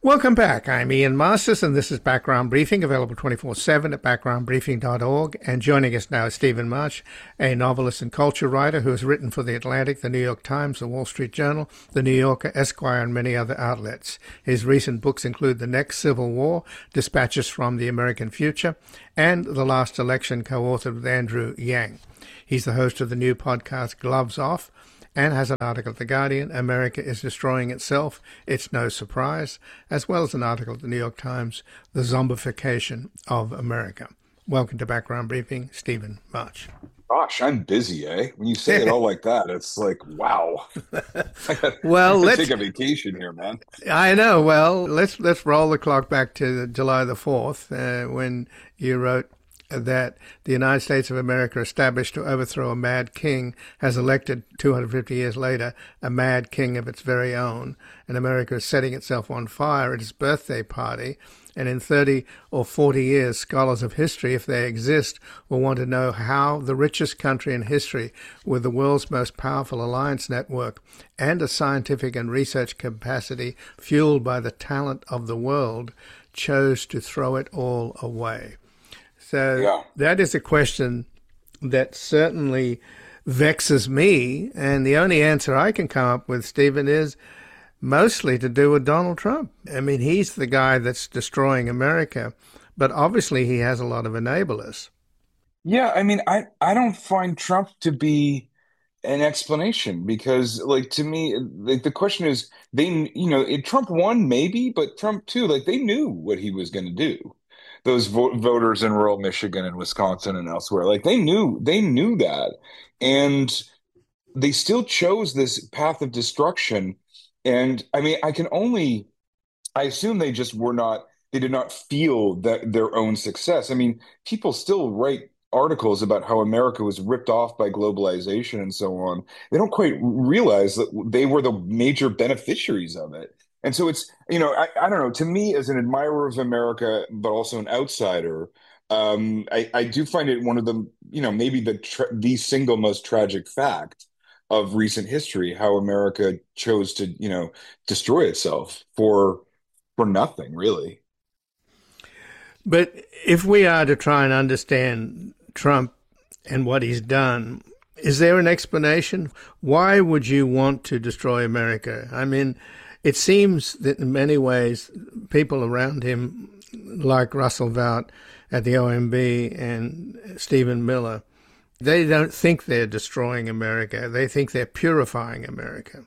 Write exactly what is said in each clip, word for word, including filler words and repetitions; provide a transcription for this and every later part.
Welcome back. I'm Ian Masters, and this is Background Briefing, available twenty-four seven at background briefing dot org. And joining us now is Stephen March, a novelist and culture writer who has written for The Atlantic, The New York Times, The Wall Street Journal, The New Yorker, Esquire, and many other outlets. His recent books include The Next Civil War, Dispatches from the American Future, and The Last Election, co-authored with Andrew Yang. He's the host of the new podcast Gloves Off, and has an article at The Guardian, America is Destroying Itself, It's No Surprise, as well as an article at The New York Times, The Zombification of America. Welcome to Background Briefing, Stephen March. Gosh, I'm busy, eh? When you say it all like that, it's like, wow. Well, let's take a vacation here, man. I know. Well, let's let's roll the clock back to July the fourth, uh, when you wrote that the United States of America, established to overthrow a mad king, has elected two hundred fifty years later a mad king of its very own, and America is setting itself on fire at its birthday party. And in thirty or forty years, scholars of history, if they exist, will want to know how the richest country in history, with the world's most powerful alliance network and a scientific and research capacity fueled by the talent of the world, chose to throw it all away. So yeah. That is a question that certainly vexes me. And the only answer I can come up with, Stephen, is mostly to do with Donald Trump. I mean, he's the guy that's destroying America, but obviously he has a lot of enablers. Yeah, I mean, I, I don't find Trump to be an explanation because, like, to me, like, the question is, they, you know, it, Trump won maybe, but Trump too, like, they knew what he was going to do. Those vo- voters in rural Michigan and Wisconsin and elsewhere, like they knew, they knew that, and they still chose this path of destruction. And I mean, I can only, I assume they just were not, they did not feel that their own success. I mean, people still write articles about how America was ripped off by globalization and so on. They don't quite realize that they were the major beneficiaries of it. And so it's, you know, I, I don't know, to me as an admirer of America, but also an outsider, um, I, I do find it one of the, you know, maybe the tra- the single most tragic fact of recent history, how America chose to, you know, destroy itself for for nothing, really. But if we are to try and understand Trump and what he's done, is there an explanation? Why would you want to destroy America? I mean, it seems that in many ways, people around him, like Russell Vought at the O M B and Stephen Miller, they don't think they're destroying America. They think they're purifying America.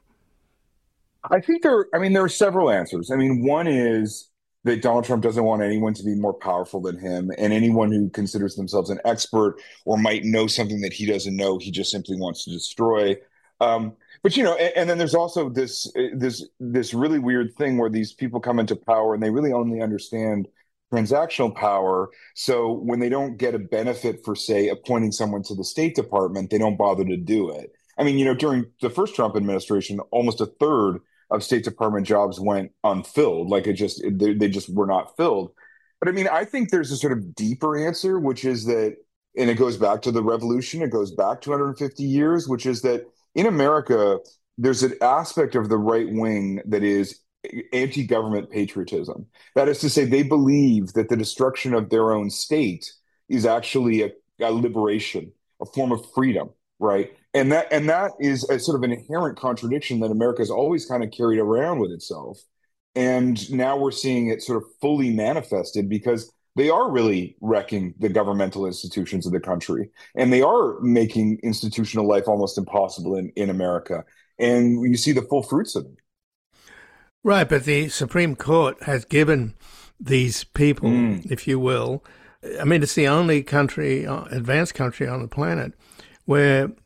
I think there, I mean, there are several answers. I mean, one is that Donald Trump doesn't want anyone to be more powerful than him, and anyone who considers themselves an expert or might know something that he doesn't know, he just simply wants to destroy. Um, but, you know, and, and then there's also this this this really weird thing where these people come into power and they really only understand transactional power. So when they don't get a benefit for, say, appointing someone to the State Department, they don't bother to do it. I mean, you know, during the first Trump administration, almost a third of State Department jobs went unfilled. Like it just, they, they just were not filled. But I mean, I think there's a sort of deeper answer, which is that, and it goes back to the revolution, it goes back two hundred fifty years, which is that in America, there's an aspect of the right wing that is anti-government patriotism. That is to say, they believe that the destruction of their own state is actually a, a liberation, a form of freedom, right? And that and that is a sort of an inherent contradiction that America has always kind of carried around with itself. And now we're seeing it sort of fully manifested because they are really wrecking the governmental institutions of the country. And they are making institutional life almost impossible in, in America. And you see the full fruits of it. Right, but the Supreme Court has given these people, mm. if you will, I mean, it's the only country, advanced country on the planet where